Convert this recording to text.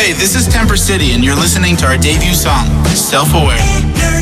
Hey, this is Temper City, and you're listening to our debut song, Self Aware.